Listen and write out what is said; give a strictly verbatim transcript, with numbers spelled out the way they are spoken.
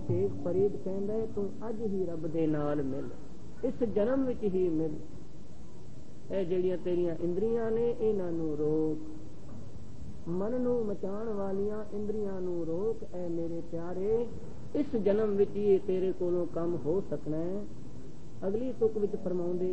ਸ਼ੇਖ ਫਰੀਦ ਕਹਿੰਦਾ ਤੂੰ ਅੱਜ ਹੀ ਰੱਬ ਦੇ ਨਾਲ ਮਿਲ, ਇਸ ਜਨਮ ਵਿੱਚ ਹੀ ਮਿਲ। ਇਹ ਜਿਹੜੀਆਂ ਤੇਰੀਆਂ ਇੰਦਰੀਆਂ ਨੇ ਇਹਨਾਂ ਨੂੰ ਰੋਕ, ਮਨ ਨੂੰ ਮਚਾਉਣ ਵਾਲੀਆਂ ਇੰਦਰੀਆਂ ਨੂੰ ਰੋਕ। ਐ ਮੇਰੇ ਪਿਆਰੇ, ਇਸ ਜਨਮ ਵਿੱਚ ਹੀ ਤੇਰੇ ਕੋਲੋਂ ਕੰਮ ਹੋ ਸਕਣਾ ਹੈ। ਅਗਲੀ ਤੁਕ ਵਿੱਚ ਫਰਮਾਉਂਦੇ